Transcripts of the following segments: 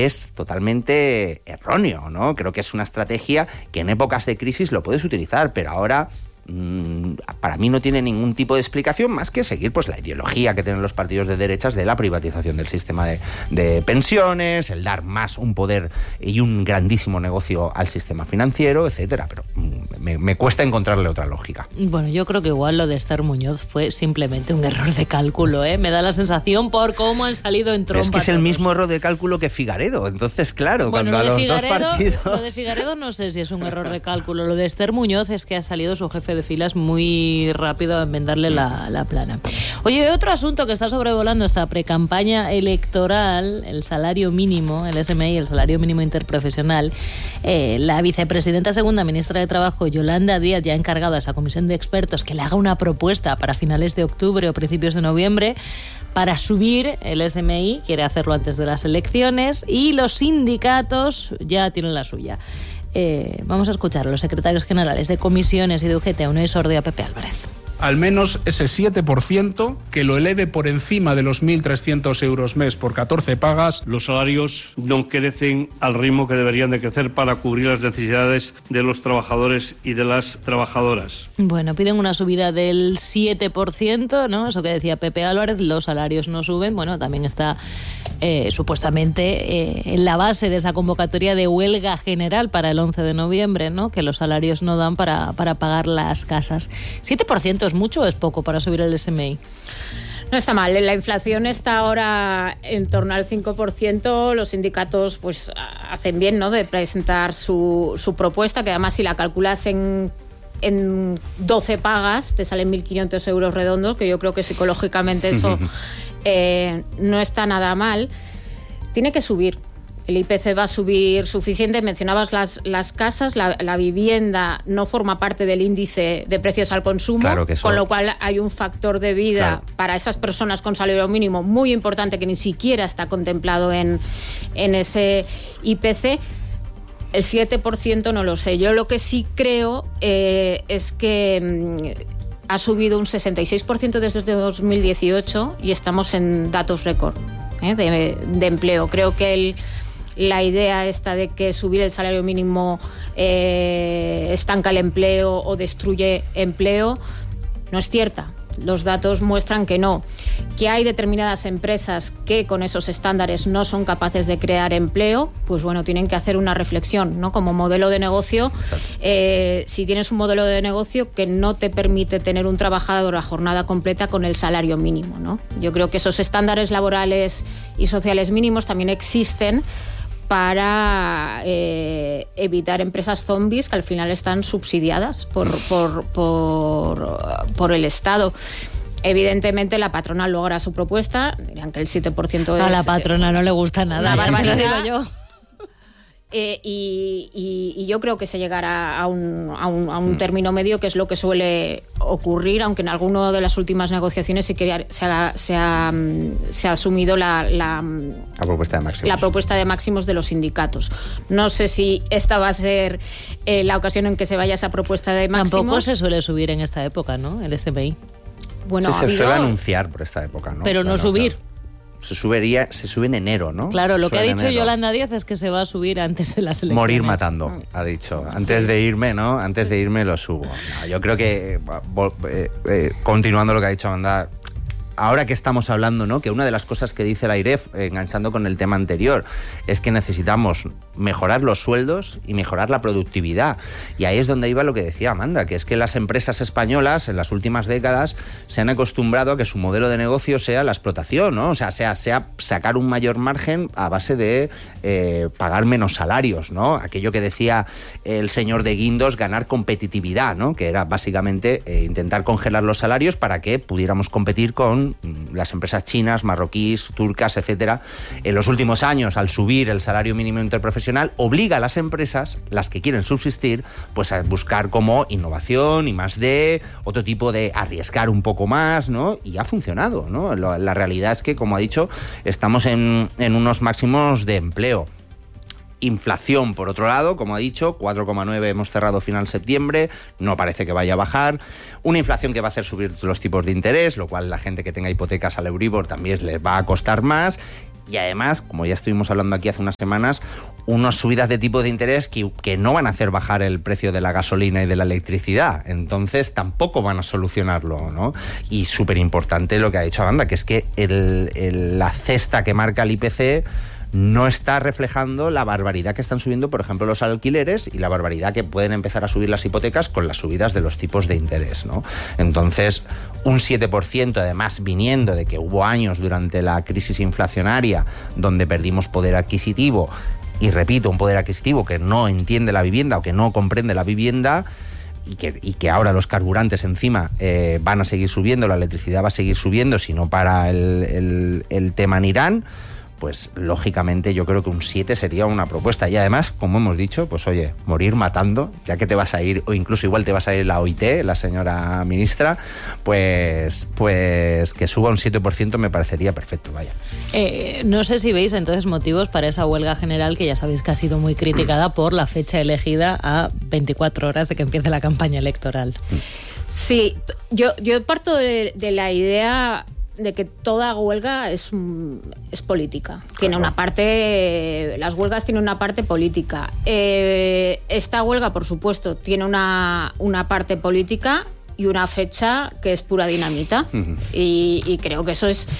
es totalmente erróneo, ¿no? Creo que es una estrategia que en épocas de crisis lo puedes utilizar, pero ahora para mí no tiene ningún tipo de explicación más que seguir pues la ideología que tienen los partidos de derechas de la privatización del sistema de pensiones, el dar más un poder y un grandísimo negocio al sistema financiero, etcétera, pero me cuesta encontrarle otra lógica. Bueno, yo creo que igual lo de Esther Muñoz fue simplemente un error de cálculo, ¿eh? Me da la sensación por cómo han salido en trompa. Es que es el mismo error de cálculo que Figaredo, entonces claro, bueno, cuando a los dos partidos... Lo de Figaredo no sé si es un error de cálculo, lo de Esther Muñoz es que ha salido su jefe de filas muy rápido a enmendarle la plana. Oye, otro asunto que está sobrevolando esta precampaña electoral, el salario mínimo, el SMI, el salario mínimo interprofesional. La vicepresidenta segunda, ministra de Trabajo, Yolanda Díaz, ya ha encargado a esa comisión de expertos que le haga una propuesta para finales de octubre o principios de noviembre para subir el SMI, quiere hacerlo antes de las elecciones, y los sindicatos ya tienen la suya. Vamos a escuchar a los secretarios generales de comisiones y de UGT, Unai Sordo y a Pepe Álvarez. Al menos ese 7% que lo eleve por encima de los 1.300 euros mes por 14 pagas. Los salarios no crecen al ritmo que deberían de crecer para cubrir las necesidades de los trabajadores y de las trabajadoras. Bueno, piden una subida del 7%, ¿no? Eso que decía Pepe Álvarez, los salarios no suben. Bueno, también está supuestamente en la base de esa convocatoria de huelga general para el 11 de noviembre, ¿no? Que los salarios no dan para pagar las casas. 7% ¿es mucho o es poco para subir el SMI? No está mal, la inflación está ahora en torno al 5%, los sindicatos pues hacen bien, ¿no?, de presentar su propuesta, que además si la calculas en 12 pagas te salen 1.500 euros redondos, que yo creo que psicológicamente eso no está nada mal. Tiene que subir. El IPC va a subir suficiente. Mencionabas las casas, la vivienda no forma parte del índice de precios al consumo, claro que con lo cual hay un factor de vida para esas personas con salario mínimo muy importante que ni siquiera está contemplado en ese IPC. El 7% no lo sé. Yo lo que sí creo es que ha subido un 66% desde 2018 y estamos en datos récord de empleo. Creo que la idea esta de que subir el salario mínimo estanca el empleo o destruye empleo no es cierta. Los datos muestran que no. Que hay determinadas empresas que con esos estándares no son capaces de crear empleo, pues bueno, tienen que hacer una reflexión, ¿no? Como modelo de negocio, si tienes un modelo de negocio que no te permite tener un trabajador a jornada completa con el salario mínimo, ¿no? Yo creo que esos estándares laborales y sociales mínimos también existen para evitar empresas zombies que al final están subsidiadas por el Estado. Evidentemente la patronal luego hará su propuesta, dirán que el 7% es... A la patrona no le gusta nada, una barbaridad. yo. Y yo creo que se llegará a un término medio, que es lo que suele ocurrir, aunque en alguna de las últimas negociaciones sí que se ha asumido la propuesta de máximos de los sindicatos. No sé si esta va a ser la ocasión en que se vaya esa propuesta de máximos. Tampoco se suele subir en esta época, ¿no?, el SMI. Bueno, se suele anunciar por esta época, ¿no? Pero no subir. Claro. Se sube en enero, ¿no? Claro, lo que ha dicho Yolanda Díaz es que se va a subir antes de las elecciones. Morir matando, ha dicho. Antes de irme, ¿no? Antes de irme lo subo. No, yo creo que, continuando lo que ha dicho Amanda, ahora que estamos hablando, ¿no?, que una de las cosas que dice la AIREF, enganchando con el tema anterior, es que necesitamos mejorar los sueldos y mejorar la productividad. Y ahí es donde iba lo que decía Amanda, que es que las empresas españolas en las últimas décadas se han acostumbrado a que su modelo de negocio sea la explotación, ¿no? O sea sacar un mayor margen a base de pagar menos salarios, ¿no? Aquello que decía el señor de Guindos, ganar competitividad, ¿no?, que era básicamente intentar congelar los salarios para que pudiéramos competir con las empresas chinas, marroquíes, turcas, etcétera. En los últimos años, al subir el salario mínimo interprofesional, obliga a las empresas, las que quieren subsistir, pues a buscar como innovación y más de otro tipo de arriesgar un poco más, ¿no? Y ha funcionado, ¿no? La realidad es que, como ha dicho, estamos en unos máximos de empleo. Inflación, por otro lado, como ha dicho, 4,9 hemos cerrado final septiembre, no parece que vaya a bajar. Una inflación que va a hacer subir los tipos de interés, lo cual la gente que tenga hipotecas al Euribor también les va a costar más. Y además, como ya estuvimos hablando aquí hace unas semanas, unas subidas de tipo de interés que no van a hacer bajar el precio de la gasolina y de la electricidad. Entonces tampoco van a solucionarlo, ¿no? Y súper importante lo que ha dicho Amanda, que es que la cesta que marca el IPC no está reflejando la barbaridad que están subiendo, por ejemplo, los alquileres y la barbaridad que pueden empezar a subir las hipotecas con las subidas de los tipos de interés, ¿no? Entonces, un 7%, además, viniendo de que hubo años durante la crisis inflacionaria donde perdimos poder adquisitivo, y repito, un poder adquisitivo que no entiende la vivienda o que no comprende la vivienda, y que ahora los carburantes encima van a seguir subiendo, la electricidad va a seguir subiendo si no para el tema en Irán, pues lógicamente yo creo que un 7 sería una propuesta. Y además, como hemos dicho, pues oye, morir matando, ya que te vas a ir, o incluso igual te vas a ir la OIT, la señora ministra, pues que suba un 7% me parecería perfecto, vaya. No sé si veis entonces motivos para esa huelga general que ya sabéis que ha sido muy criticada por la fecha elegida a 24 horas de que empiece la campaña electoral. Sí, yo parto de la idea de que toda huelga es política. Tiene una parte, las huelgas tienen una parte política. Esta huelga, por supuesto, tiene una parte política y una fecha que es pura dinamita. Y creo que eso es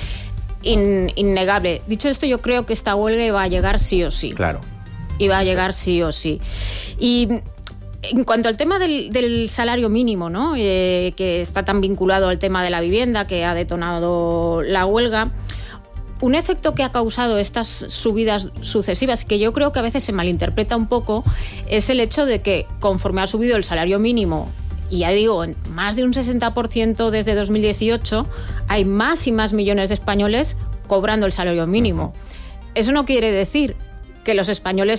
innegable. Dicho esto, yo creo que esta huelga iba a llegar sí o sí. Claro. Iba a llegar sí o sí. Y en cuanto al tema del salario mínimo, ¿no? Que está tan vinculado al tema de la vivienda, que ha detonado la huelga, un efecto que ha causado estas subidas sucesivas, que yo creo que a veces se malinterpreta un poco, es el hecho de que conforme ha subido el salario mínimo, y ya digo, en más de un 60% desde 2018, hay más y más millones de españoles cobrando el salario mínimo. Eso no quiere decir que los españoles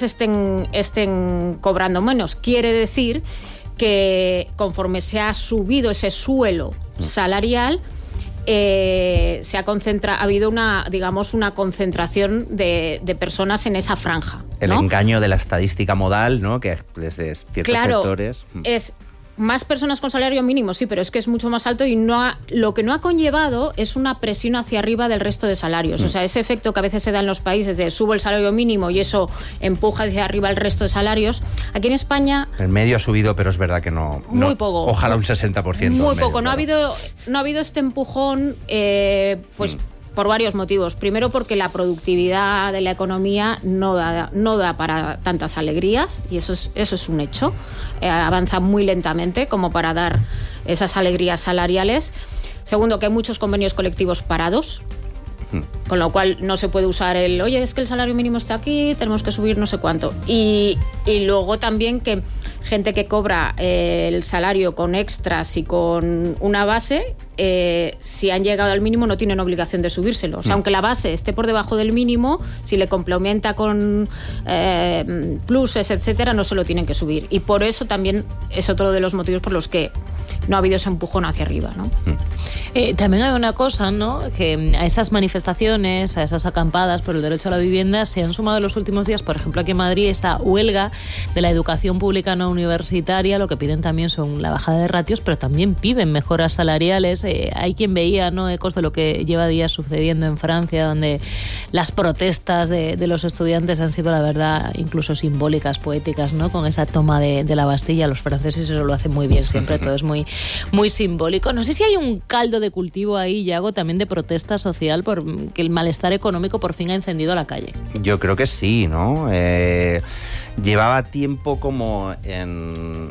estén cobrando menos. Quiere decir que conforme se ha subido ese suelo salarial, ha habido una concentración de personas en esa franja, ¿no? El engaño de la estadística modal, ¿no? Que desde ciertos sectores. Es más personas con salario mínimo, sí, pero es que es mucho más alto y lo que no ha conllevado es una presión hacia arriba del resto de salarios. O sea, ese efecto que a veces se da en los países de subo el salario mínimo y eso empuja hacia arriba el resto de salarios. Aquí en España... El medio ha subido, pero es verdad que no... Muy poco. Ojalá un 60%. Muy poco. Claro. No ha habido este empujón, por varios motivos. Primero, porque la productividad de la economía no da para tantas alegrías, y eso es un hecho. Avanza muy lentamente como para dar esas alegrías salariales. Segundo, que hay muchos convenios colectivos parados, con lo cual no se puede usar oye, es que el salario mínimo está aquí, tenemos que subir no sé cuánto. Y luego también que gente que cobra el salario con extras y con una base, si han llegado al mínimo no tienen obligación de subírselo. O sea, aunque la base esté por debajo del mínimo, si le complementa con pluses, etcétera, no se lo tienen que subir. Y por eso también es otro de los motivos por los que no ha habido ese empujón hacia arriba, ¿no? También hay una cosa, ¿no? Que a esas manifestaciones, a esas acampadas por el derecho a la vivienda, se han sumado en los últimos días, por ejemplo, aquí en Madrid, esa huelga de la educación pública no universitaria. Lo que piden también son la bajada de ratios, pero también piden mejoras salariales. Hay quien veía, ¿no?, ecos de lo que lleva días sucediendo en Francia, donde las protestas de los estudiantes han sido, la verdad, incluso simbólicas, poéticas, ¿no? Con esa toma de la Bastilla. Los franceses eso lo hacen muy bien siempre, todo es muy, muy simbólico. No sé si hay un caldo de cultivo ahí, Yago, también de protesta social, porque el malestar económico por fin ha encendido la calle. Yo creo que sí, ¿no? Llevaba tiempo como en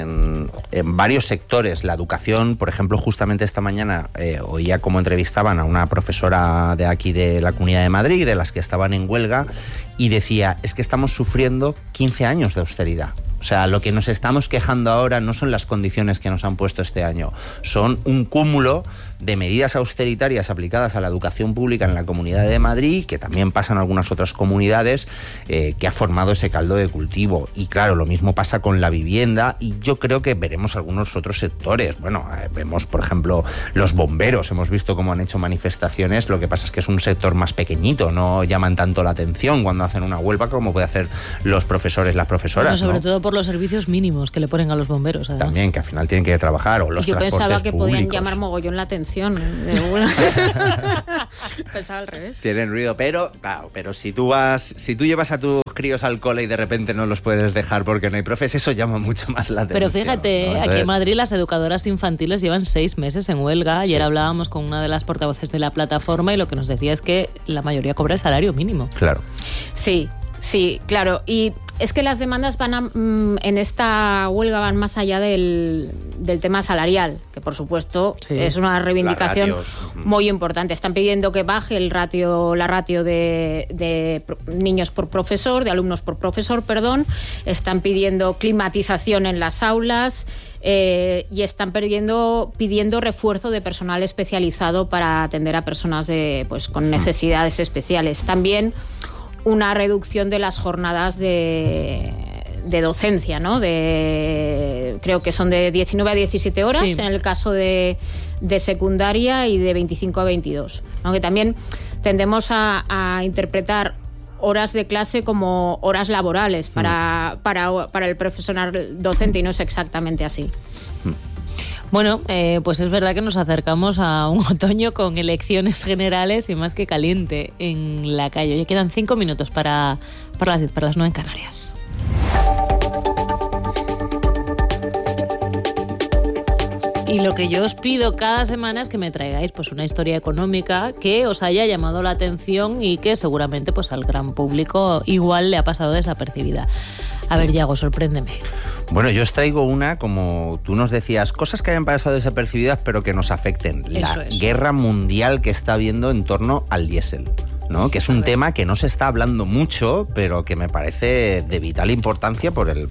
varios sectores. La educación, por ejemplo, justamente esta mañana oía cómo entrevistaban a una profesora de aquí de la Comunidad de Madrid, de las que estaban en huelga, y decía, es que estamos sufriendo 15 años de austeridad. O sea, lo que nos estamos quejando ahora no son las condiciones que nos han puesto este año, son un cúmulo de medidas austeritarias aplicadas a la educación pública en la Comunidad de Madrid, que también pasa en algunas otras comunidades, que ha formado ese caldo de cultivo. Y claro, lo mismo pasa con la vivienda, y yo creo que veremos algunos otros sectores. Bueno, vemos, por ejemplo, los bomberos, hemos visto cómo han hecho manifestaciones. Lo que pasa es que es un sector más pequeñito, no llaman tanto la atención cuando hacen una huelga como puede hacer los profesores, las profesoras, bueno, sobre ¿no? todo por por los servicios mínimos que le ponen a los bomberos, además. También, que al final tienen que trabajar, o los Yo transportes pensaba que públicos. podían llamar mogollón la atención. Pensaba al revés. Tienen ruido, pero claro, pero si tú llevas a tus críos al cole y de repente no los puedes dejar porque no hay profes, eso llama mucho más la atención. Pero fíjate, ¿no? Entonces, aquí en Madrid las educadoras infantiles llevan 6 meses en huelga. Ayer hablábamos con una de las portavoces de la plataforma y lo que nos decía es que la mayoría cobra el salario mínimo. Claro. Sí, claro. Y es que las demandas en esta huelga van más allá del tema salarial, que por supuesto es una reivindicación muy importante. Están pidiendo que baje la ratio de niños por profesor, de alumnos por profesor, perdón. Están pidiendo climatización en las aulas. Y están pidiendo refuerzo de personal especializado para atender a personas con necesidades especiales. También una reducción de las jornadas de docencia, ¿no? Creo que son de 19 a 17 horas en el caso de secundaria y de 25 a 22. Aunque también tendemos a interpretar horas de clase como horas laborales para el profesional docente y no es exactamente así. Bueno, pues es verdad que nos acercamos a un otoño con elecciones generales y más que caliente en la calle. Ya quedan 5 minutos para las 10, para las 9 en Canarias. Y lo que yo os pido cada semana es que me traigáis pues una historia económica que os haya llamado la atención y que seguramente pues al gran público igual le ha pasado desapercibida. A ver, Yago, sorpréndeme. Bueno, yo os traigo una, como tú nos decías, cosas que hayan pasado desapercibidas pero que nos afecten. La guerra mundial que está habiendo en torno al diésel, ¿no? Que es un tema que no se está hablando mucho, pero que me parece de vital importancia por el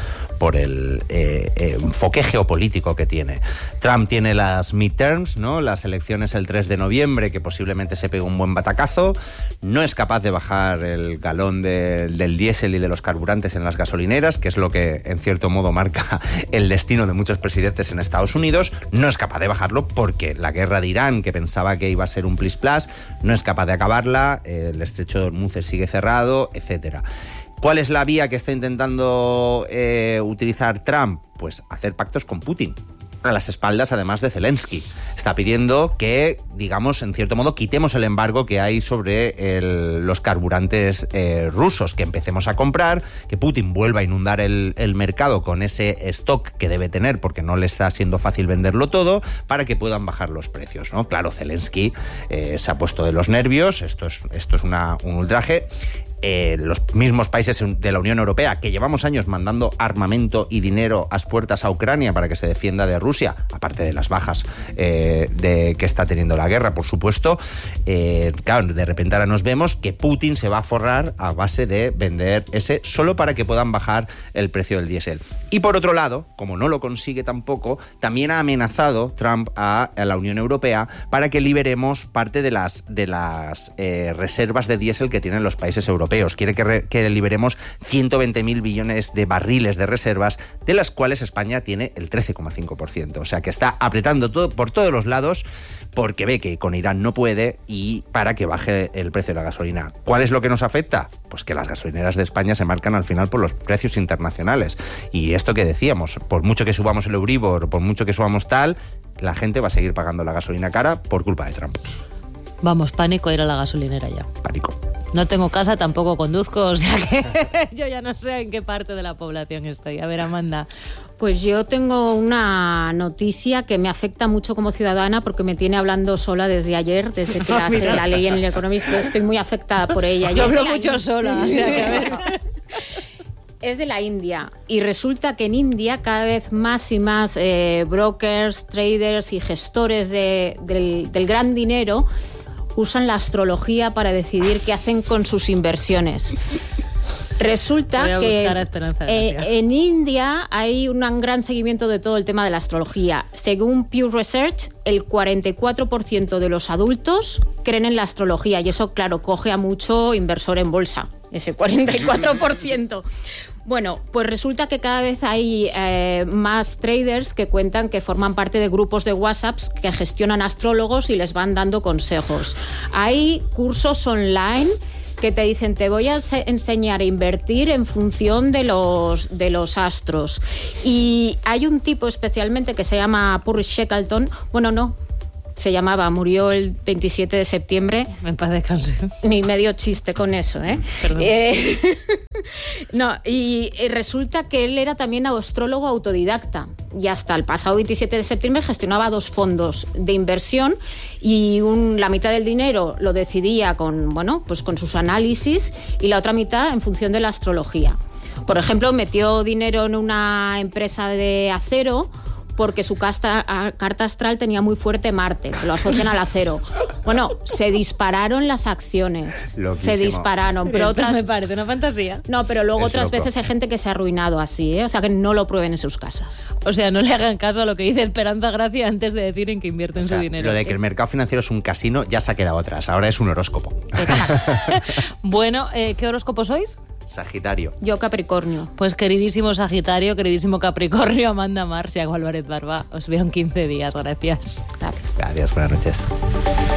enfoque geopolítico que tiene. Trump tiene las midterms, ¿no? Las elecciones el 3 de noviembre, que posiblemente se pegue un buen batacazo. No es capaz de bajar el galón del diésel y de los carburantes en las gasolineras, que es lo que en cierto modo marca el destino de muchos presidentes en Estados Unidos. No es capaz de bajarlo porque la guerra de Irán, que pensaba que iba a ser un plis-plas, no es capaz de acabarla. El estrecho de Hormuz sigue cerrado, etcétera. ¿Cuál es la vía que está intentando utilizar Trump? Pues hacer pactos con Putin, a las espaldas además de Zelensky. Está pidiendo que, digamos, en cierto modo, quitemos el embargo que hay sobre los carburantes rusos, que empecemos a comprar, que Putin vuelva a inundar el mercado con ese stock que debe tener, porque no le está siendo fácil venderlo todo, para que puedan bajar los precios, ¿no? Claro, Zelensky se ha puesto de los nervios, esto es un ultraje. Los mismos países de la Unión Europea, que llevamos años mandando armamento y dinero a las puertas a Ucrania para que se defienda de Rusia, aparte de las bajas que está teniendo la guerra, por supuesto, claro, de repente ahora nos vemos que Putin se va a forrar a base de vender ese solo para que puedan bajar el precio del diésel. Y por otro lado, como no lo consigue tampoco, también ha amenazado Trump a la Unión Europea para que liberemos parte de las reservas de diésel que tienen los países europeos. Quiere que liberemos 120.000 billones de barriles de reservas, de las cuales España tiene el 13,5%. O sea que está apretando todo por todos los lados porque ve que con Irán no puede y para que baje el precio de la gasolina. ¿Cuál es lo que nos afecta? Pues que las gasolineras de España se marcan al final por los precios internacionales. Y esto que decíamos, por mucho que subamos el Euribor, por mucho que subamos tal, la gente va a seguir pagando la gasolina cara por culpa de Trump. Vamos, pánico a ir a la gasolinera ya. Pánico. No tengo casa, tampoco conduzco, o sea que yo ya no sé en qué parte de la población estoy. A ver, Amanda. Pues yo tengo una noticia que me afecta mucho como ciudadana porque me tiene hablando sola desde ayer, desde que la leí en El Economista. Estoy muy afectada por ella. Yo hablo mucho sola, o sea que a ver. Es de la India y resulta que en India cada vez más y más brokers, traders y gestores del gran dinero usan la astrología para decidir qué hacen con sus inversiones. Resulta que en India hay un gran seguimiento de todo el tema de la astrología. Según Pew Research, el 44% de los adultos creen en la astrología y eso, claro, coge a mucho inversor en bolsa, ese 44%. Bueno, pues resulta que cada vez hay más traders que cuentan que forman parte de grupos de WhatsApp que gestionan astrólogos y les van dando consejos. Hay cursos online que te dicen, te voy a enseñar a invertir en función de los astros. Y hay un tipo especialmente que se llama Purvis Shackleton, murió el 27 de septiembre. En paz descanse. Ni medio chiste con eso, ¿eh? Perdón. Y resulta que él era también astrólogo autodidacta y hasta el pasado 27 de septiembre gestionaba 2 fondos de inversión y la mitad del dinero lo decidía con sus análisis y la otra mitad en función de la astrología. Por ejemplo, metió dinero en una empresa de acero porque su carta astral tenía muy fuerte Marte, que lo asocian al acero. Bueno, se dispararon las acciones. Loquísimo. Se dispararon. Pero Esto otras... me parece una fantasía. No, pero luego Es otras loco. veces hay gente que se ha arruinado así, ¿eh? O sea, que no lo prueben en sus casas. O sea, no le hagan caso a lo que dice Esperanza Gracia antes de decir en qué invierten O sea, su dinero. lo de que el mercado financiero es un casino ya se ha quedado atrás. Ahora es un horóscopo. Exacto. Bueno, ¿qué horóscopo sois? Sagitario. Yo Capricornio. Pues queridísimo Sagitario, queridísimo Capricornio, Amanda Mars y Álvarez Barba. Os veo en 15 días, gracias. Gracias. Adiós, buenas noches.